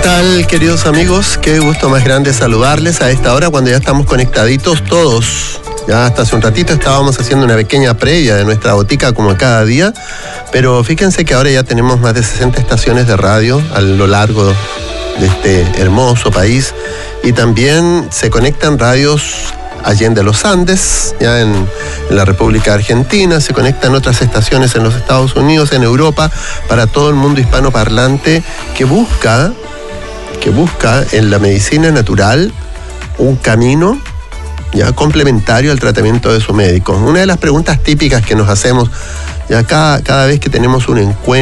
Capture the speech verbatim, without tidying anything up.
tal, queridos amigos? Qué gusto más grande saludarles a esta hora cuando ya estamos conectaditos todos. Ya hasta hace un ratito estábamos haciendo una pequeña previa de nuestra botica como cada día, pero fíjense que ahora ya tenemos más de sesenta estaciones de radio a lo largo de este hermoso país y también se conectan radios allende los Andes, ya en, en la República Argentina, se conectan otras estaciones en los Estados Unidos, en Europa, para todo el mundo hispanoparlante que busca, que busca en la medicina natural un camino ya complementario al tratamiento de su médico. Una de las preguntas típicas que nos hacemos ya cada, cada vez que tenemos un encuentro